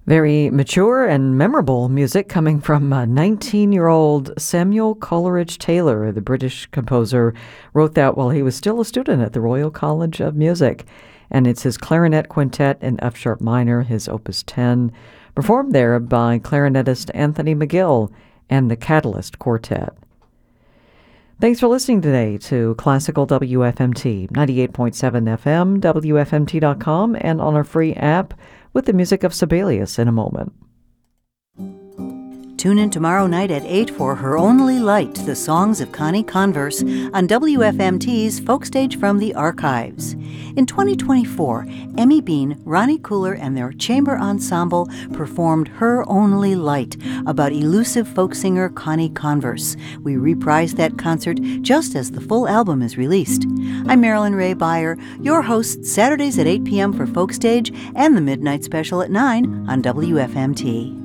Very mature and memorable music coming from 19-year-old Samuel Coleridge Taylor. The British composer wrote that while he was still a student at the Royal College of Music. And it's his clarinet quintet in F-sharp minor, his Opus 10, performed there by clarinetist Anthony McGill and the Catalyst Quartet. Thanks for listening today to Classical WFMT, 98.7 FM, WFMT.com, and on our free app with the music of Sibelius in a moment. Tune in tomorrow night at 8 for Her Only Light, the songs of Connie Converse on WFMT's Folkstage from the Archives. In 2024, Emmy Bean, Ronnie Cooler, and their chamber ensemble performed Her Only Light about elusive folk singer Connie Converse. We reprised that concert just as the full album is released. I'm Marilyn Ray Beyer, your host Saturdays at 8 p.m. for Folkstage and the Midnight Special at 9 on WFMT.